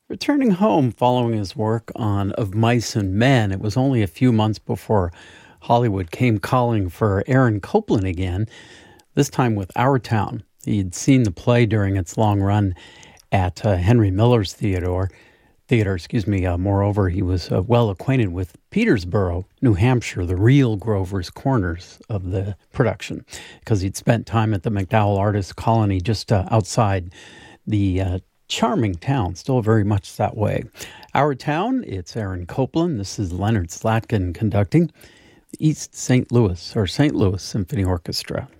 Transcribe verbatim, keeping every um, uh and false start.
Returning home following his work on Of Mice and Men, it was only a few months before Hollywood came calling for Aaron Copland again, this time with Our Town. He'd seen the play during its long run at uh, Henry Miller's Theater. Theater, excuse me. Uh, moreover, he was uh, well acquainted with Petersboro, New Hampshire, the real Grover's Corners of the production, because he'd spent time at the MacDowell Artists Colony just uh, outside the uh, charming town, still very much that way. Our Town, it's Aaron Copland. This is Leonard Slatkin conducting the East Saint Louis, or Saint Louis Symphony Orchestra.